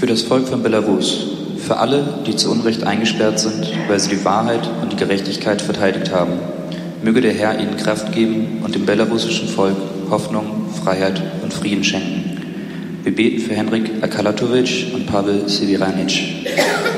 Für das Volk von Belarus, für alle, die zu Unrecht eingesperrt sind, weil sie die Wahrheit und die Gerechtigkeit verteidigt haben. Möge der Herr ihnen Kraft geben und dem belarussischen Volk Hoffnung, Freiheit und Frieden schenken. Wir beten für Henrik Akalatovic und Pavel Seviranic.